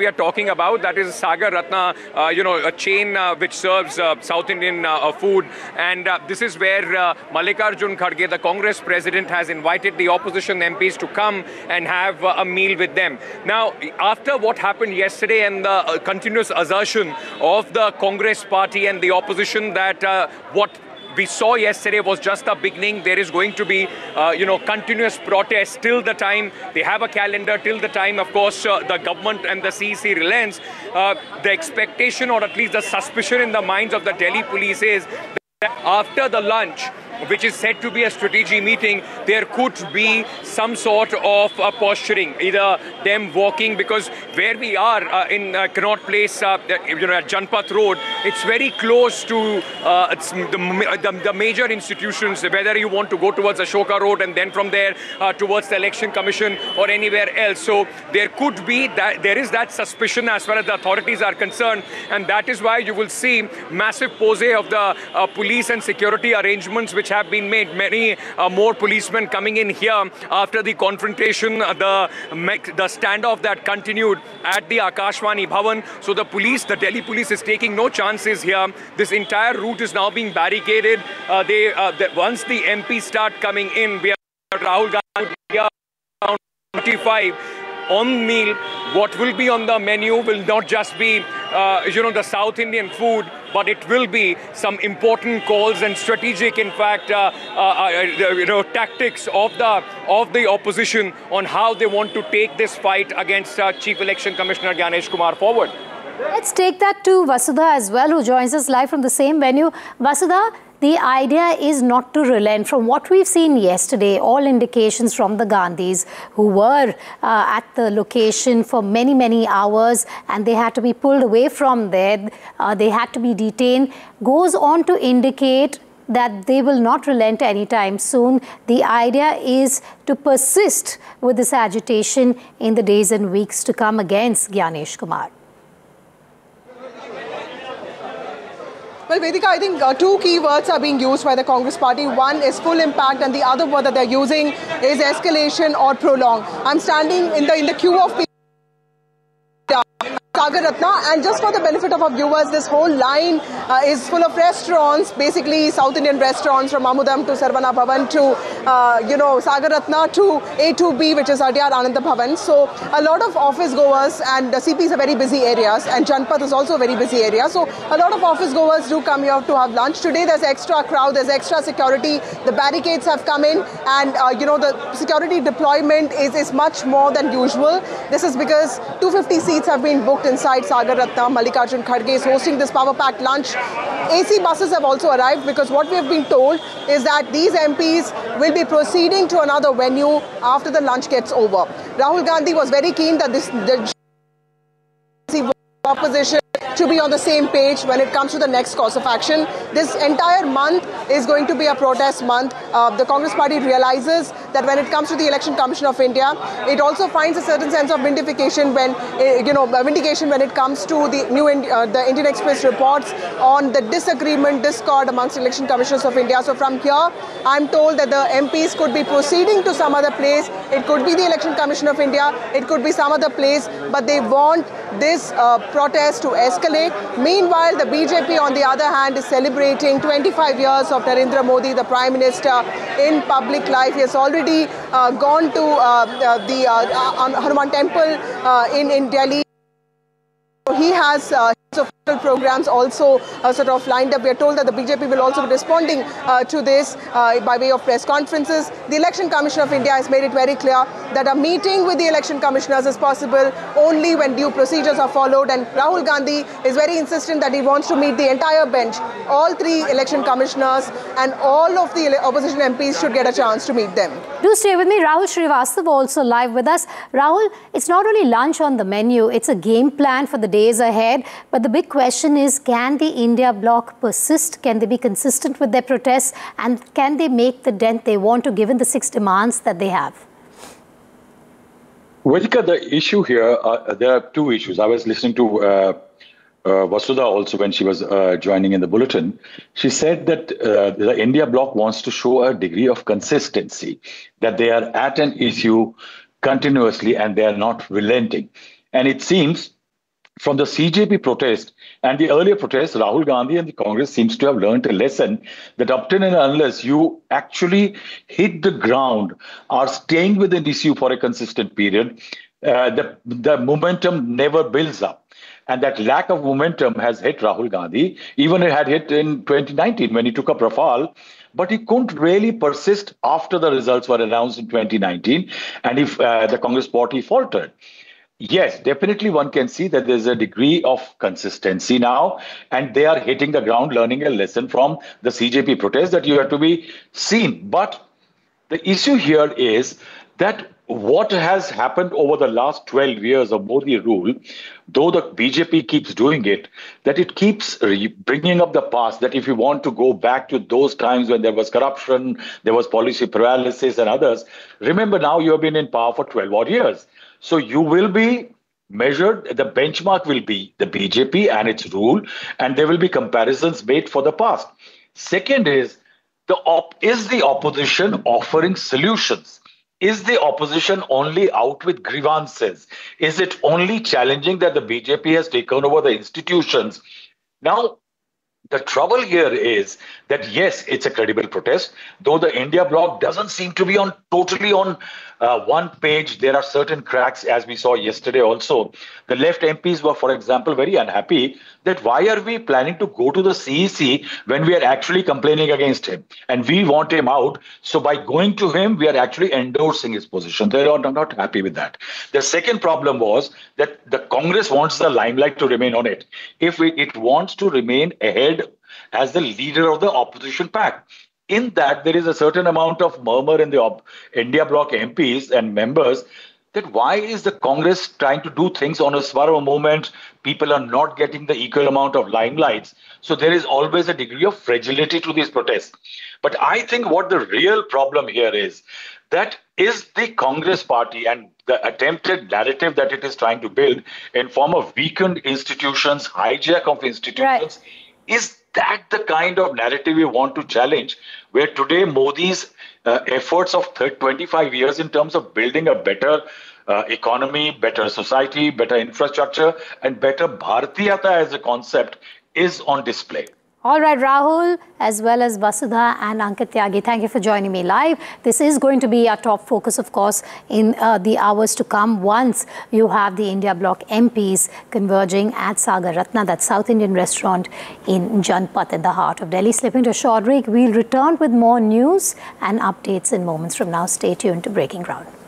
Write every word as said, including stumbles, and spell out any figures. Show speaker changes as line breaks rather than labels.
we are talking about. That is Sagar Ratna, uh, you know, a chain uh, which serves uh, South Indian uh, food. And uh, this is where uh, Mallikarjun Kharge, the Congress president, has invited the opposition M Ps to come and have uh, a meal with them. Now, after what happened yesterday and the uh, continuous assertion of the Congress party and the opposition that uh, what we saw yesterday was just the beginning. There is going to be, uh, you know, continuous protests till the time they have a calendar, till the time, of course, uh, the government and the C E C relents. Uh, the expectation, or at least the suspicion in the minds of the Delhi police is that after the lunch, which is said to be a strategy meeting, there could be some sort of uh, posturing, either them walking, because where we are uh, in uh, Connaught Place, uh, you know, at Janpath Road, it's very close to uh, it's the, the, the major institutions, whether you want to go towards Ashoka Road and then from there uh, towards the Election Commission or anywhere else. So there could be that, there is that suspicion as far as the authorities are concerned, and that is why you will see massive pose of the uh, police and security arrangements which have been made. Many uh, more policemen coming in here after the confrontation, uh, the the standoff that continued at the Akashvani Bhavan. So the police, the Delhi police, is taking no chances here. This entire route is now being barricaded. Uh, they uh, the, once the M Ps start coming in, we have Rahul Gandhi here around twenty-five on meal. What will be on the menu will not just be, uh, you know, the South Indian food, but it will be some important calls and strategic, in fact, uh, uh, uh, you know, tactics of the of the opposition on how they want to take this fight against uh, Chief Election Commissioner Gyanesh Kumar forward.
Let's take that to Vasudha as well, who joins us live from the same venue. Vasudha, the idea is not to relent. From what we've seen yesterday, all indications from the Gandhis, who were uh, at the location for many, many hours, and they had to be pulled away from there, uh, they had to be detained, goes on to indicate that they will not relent anytime soon. The idea is to persist with this agitation in the days and weeks to come against Gyanesh Kumar.
Well, Vedika, I think uh, two key words are being used by the Congress party. One is full impact, and the other word that they're using is escalation or prolong. I'm standing in the in the queue of people. Sagar Ratna, and just for the benefit of our viewers, this whole line uh, is full of restaurants, basically South Indian restaurants, from Amudam to Sarvana Bhavan to, uh, you know, Sagar Ratna to A two B, which is Adyar Ananda Bhavan. So a lot of office goers, and the C Ps are very busy areas, and Janpath is also a very busy area. So a lot of office goers do come here to have lunch. Today there's extra crowd, there's extra security, the barricades have come in, and, uh, you know, the security deployment is, is much more than usual. This is because two hundred fifty seats have been booked inside Sagar Ratna. Mallikarjun Kharge is hosting this power-packed lunch. A C buses have also arrived, because what we have been told is that these M Ps will be proceeding to another venue after the lunch gets over. Rahul Gandhi was very keen that this the opposition to be on the same page when it comes to the next course of action. This entire month is going to be a protest month. Uh, the Congress party realizes that when it comes to the Election Commission of India, it also finds a certain sense of vindication when, uh, you know, vindication when it comes to the new uh, the Indian Express reports on the disagreement, discord amongst Election Commissioners of India. So from here, I'm told that the M Ps could be proceeding to some other place. It could be the Election Commission of India. It could be some other place, but they want this uh, protest to escalate. Meanwhile, the B J P, on the other hand, is celebrating twenty-five years of Narendra Modi, the Prime Minister, in public life. He has already uh, gone to uh, uh, the uh, Hanuman Temple uh, in, in Delhi. He has uh, official programs also uh, sort of lined up. We are told that the B J P will also be responding uh, to this uh, by way of press conferences. The Election Commission of India has made it very clear that a meeting with the election commissioners is possible only when due procedures are followed, and Rahul Gandhi is very insistent that he wants to meet the entire bench. All three election commissioners and all of the opposition M Ps should get a chance to meet them.
Do stay with me. Rahul Srivastava also live with us. Rahul, it's not only lunch on the menu, it's a game plan for the days ahead. But the big question is, can the India bloc persist? Can they be consistent with their protests? And can they make the dent they want to, given the six demands that they have?
Vedika, the issue here, uh, there are two issues. I was listening to uh, uh, Vasudha also when she was uh, joining in the bulletin. She said that uh, the India bloc wants to show a degree of consistency, that they are at an issue continuously and they are not relenting. And it seems from the C J P protest and the earlier protests, Rahul Gandhi and the Congress seems to have learned a lesson that up till and unless you actually hit the ground, are staying with an issue for a consistent period, uh, the, the momentum never builds up. And that lack of momentum has hit Rahul Gandhi. Even it had hit in twenty nineteen when he took up Rafale. But he couldn't really persist after the results were announced in twenty nineteen. And if uh, the Congress party faltered. Yes, definitely one can see that there's a degree of consistency now, and they are hitting the ground, learning a lesson from the C J P protest that you have to be seen. But the issue here is that what has happened over the last twelve years of Modi rule, though the B J P keeps doing it, that it keeps bringing up the past, that if you want to go back to those times when there was corruption, there was policy paralysis and others, remember now you have been in power for twelve odd years. So you will be measured, the benchmark will be the B J P and its rule, and there will be comparisons made for the past. Second is, the op is the opposition offering solutions? Is the opposition only out with grievances? Is it only challenging that the B J P has taken over the institutions? Now, the trouble here is that, yes, it's a credible protest, though the India bloc doesn't seem to be on totally on uh, one page. There are certain cracks, as we saw yesterday also. The left M Ps were, for example, very unhappy that why are we planning to go to the C E C when we are actually complaining against him and we want him out. So by going to him, we are actually endorsing his position. They are not happy with that. The second problem was that the Congress wants the limelight to remain on it. If it, it wants to remain ahead as the leader of the opposition pack. In that, there is a certain amount of murmur in the op India bloc M Ps and members that why is the Congress trying to do things on a spur of a moment? People are not getting the equal amount of limelights. So there is always a degree of fragility to these protests. But I think what the real problem here is, that is the Congress party and the attempted narrative that it is trying to build in form of weakened institutions, hijack of institutions, right. Is that the kind of narrative we want to challenge, where today Modi's uh, efforts of twenty-five years in terms of building a better uh, economy, better society, better infrastructure, and better Bharatiyata as a concept is on display.
All right, Rahul, as well as Vasudha and Ankit Tyagi, thank you for joining me live. This is going to be our top focus, of course, in uh, the hours to come once you have the India bloc M Ps converging at Sagar Ratna, that South Indian restaurant in Janpath in the heart of Delhi. Slipping to a short break, we'll return with more news and updates in moments from now. Stay tuned to Breaking Ground.